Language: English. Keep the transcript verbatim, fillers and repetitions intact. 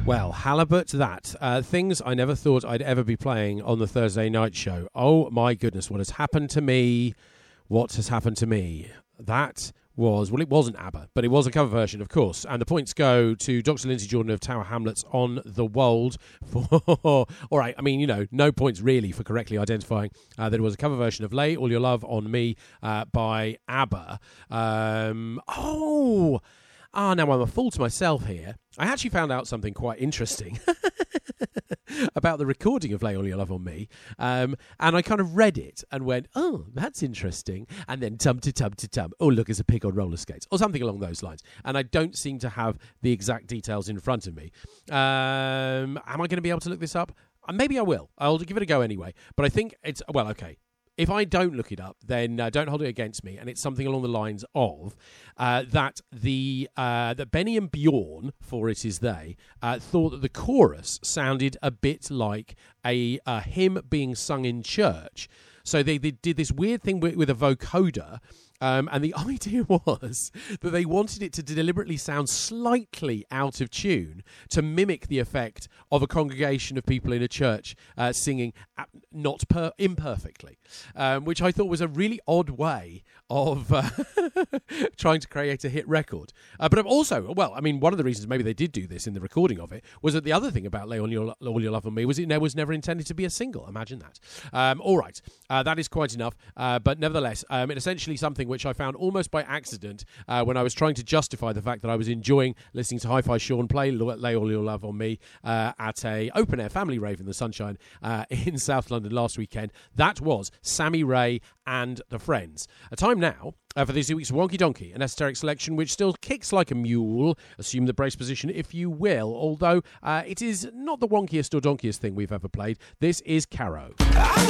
Well, halibut that. Uh, things I never thought I'd ever be playing on the Thursday night show. Oh, my goodness, what has happened to me? What has happened to me? That was, well, it wasn't ABBA, but it was a cover version, of course. And the points go to Doctor Lindsay Jordan of Tower Hamlets on the Wold. For, all right, I mean, you know, no points really for correctly identifying uh, that it was a cover version of Lay All Your Love on Me uh, by ABBA. Um, oh... Ah, now I'm a fool to myself here. I actually found out something quite interesting about the recording of Lay All Your Love on Me. Um, and I kind of read it and went, oh, that's interesting. And then tum to tum to tum. Oh, look, it's a pig on roller skates. Or something along those lines. And I don't seem to have the exact details in front of me. Um, am I going to be able to look this up? Uh, maybe I will. I'll give it a go anyway. But I think it's, well, okay. If I don't look it up, then uh, don't hold it against me. And it's something along the lines of uh, that the uh, that Benny and Bjorn, for it is they, uh, thought that the chorus sounded a bit like a, a hymn being sung in church. So they, they did this weird thing with, with a vocoder. Um, and the idea was that they wanted it to deliberately sound slightly out of tune to mimic the effect of a congregation of people in a church uh, singing uh, not per- imperfectly, um, which I thought was a really odd way of uh, trying to create a hit record. Uh, but also, well, I mean, one of the reasons maybe they did do this in the recording of it was that the other thing about Lay All Your, All Your Love on Me was it was never intended to be a single. Imagine that. Um, all right, uh, that is quite enough. Uh, but nevertheless, um, it's essentially something which I found almost by accident uh, when I was trying to justify the fact that I was enjoying listening to Hi-Fi Sean play Lay All Your Love on Me uh, at a open-air family rave in the sunshine uh, in South London last weekend. That was Sammy Ray and the Friends. A time now uh, for this week's Wonky Donkey, an esoteric selection which still kicks like a mule. Assume the brace position if you will, although uh, it is not the wonkiest or donkiest thing we've ever played. This is Caro.